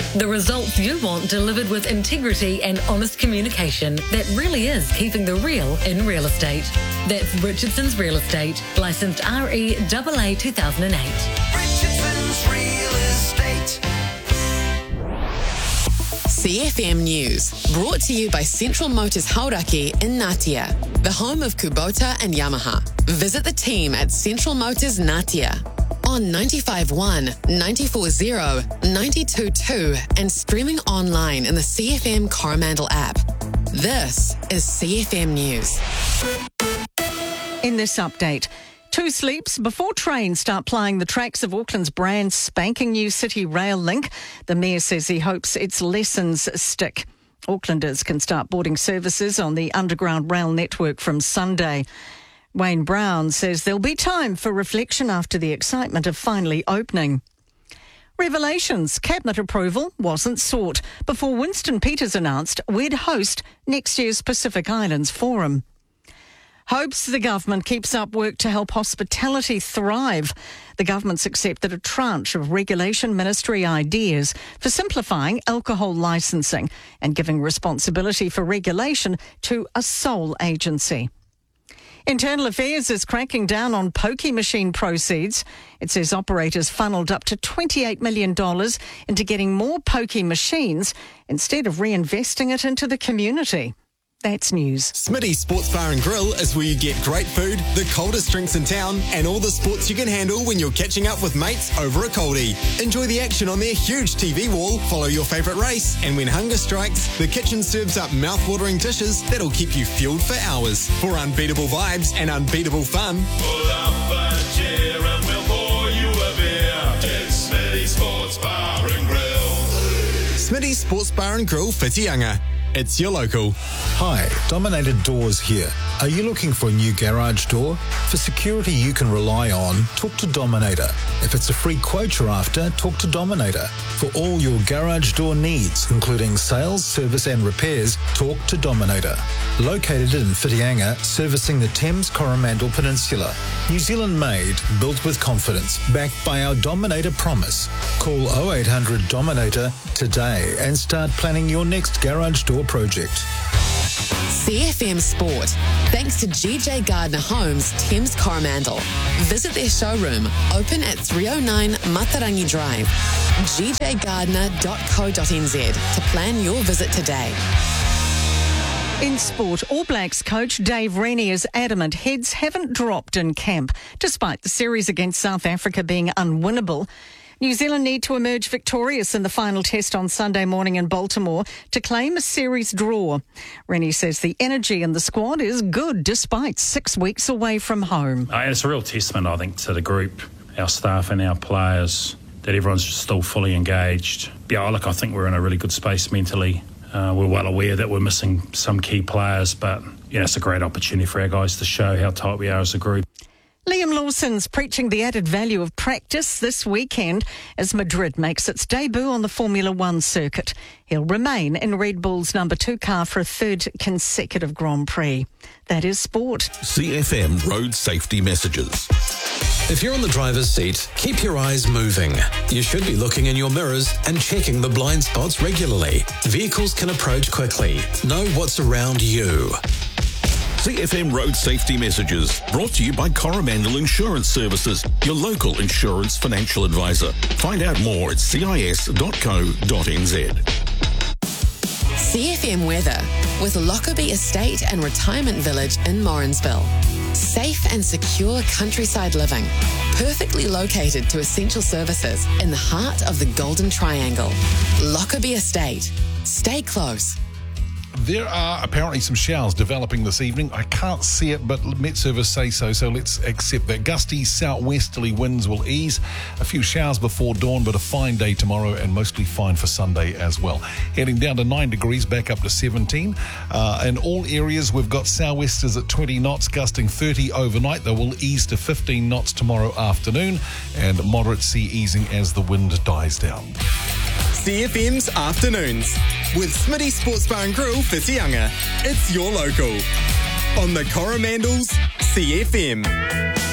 The results you want delivered with integrity and honest communication that really is keeping the real in real estate. That's Richardson's Real Estate, licensed REAA 2008. Richardson's Real Estate. CFM News, brought to you by Central Motors Hauraki in Ngatea, the home of Kubota and Yamaha. Visit the team at Central Motors Ngatea on 95.1, 94.0, 92.2 and streaming online in the CFM Coromandel app. This is CFM News. In this update, 2 sleeps before trains start plying the tracks of Auckland's brand spanking new City Rail link. The Mayor says he hopes its lessons stick. Aucklanders can start boarding services on the underground rail network from Sunday. Wayne Brown says there'll be time for reflection after the excitement of finally opening. Revelations, cabinet approval wasn't sought before Winston Peters announced we'd host next year's Pacific Islands Forum. Hopes the government keeps up work to help hospitality thrive. The government's accepted a tranche of regulation ministry ideas for simplifying alcohol licensing and giving responsibility for regulation to a sole agency. Internal Affairs is cracking down on pokie machine proceeds. It says operators funnelled up to $28 million into getting more pokie machines instead of reinvesting it into the community. That's news. Smitty's Sports Bar and Grill is where you get great food, the coldest drinks in town, and all the sports you can handle when you're catching up with mates over a coldie. Enjoy the action on their huge TV wall, follow your favourite race, and when hunger strikes, the kitchen serves up mouth-watering dishes that'll keep you fueled for hours. For unbeatable vibes and unbeatable fun, pull up a chair and we'll pour you a beer. It's Smitty's Sports Bar and Grill. Smitty's Sports Bar and Grill, Whitianga. It's your local. Hi, Dominator Doors here. Are you looking for a new garage door? For security you can rely on, talk to Dominator. If it's a free quote you're after, talk to Dominator. For all your garage door needs, including sales, service and repairs, talk to Dominator. Located in Whitianga, servicing the Thames Coromandel Peninsula. New Zealand made, built with confidence, backed by our Dominator promise. Call 0800 Dominator today and start planning your next garage door project. CFM Sport, thanks to GJ Gardner Homes, Thames Coromandel. Visit their showroom, open at 309 Matarangi Drive, gjgardner.co.nz to plan your visit today. In sport, All Blacks coach Dave Rennie is adamant heads haven't dropped in camp, despite the series against South Africa being unwinnable. New Zealand need to emerge victorious in the final test on Sunday morning in Baltimore to claim a series draw. Rennie says the energy in the squad is good despite 6 weeks away from home. It's a real testament, I think, to the group, our staff and our players, that everyone's still fully engaged. Yeah, look, I think we're in a really good space mentally. We're well aware that we're missing some key players, but it's a great opportunity for our guys to show how tight we are as a group. Liam Lawson's preaching the added value of practice this weekend as Madrid makes its debut on the Formula One circuit. He'll remain in Red Bull's number 2 car for a 3rd consecutive Grand Prix. That is sport. CFM Road Safety Messages. If you're in the driver's seat, keep your eyes moving. You should be looking in your mirrors and checking the blind spots regularly. Vehicles can approach quickly. Know what's around you. CFM Road Safety Messages, brought to you by Coromandel Insurance Services, your local insurance financial advisor. Find out more at cis.co.nz. CFM weather with Lockerbie Estate and Retirement Village in Morrinsville. Safe and secure countryside living, perfectly located to essential services in the heart of the Golden Triangle. Lockerbie Estate. Stay close. There are apparently some showers developing this evening. I can't see it, but Met Service say so let's accept that. Gusty southwesterly winds will ease. A few showers before dawn, but a fine day tomorrow and mostly fine for Sunday as well. Heading down to 9 degrees, back up to 17. In all areas, we've got southwesters at 20 knots, gusting 30 overnight. They will ease to 15 knots tomorrow afternoon, and moderate sea easing as the wind dies down. CFM's Afternoons with Smitty Sports Bar and Grill, Whitianga. It's your local. On the Coromandel's CFM.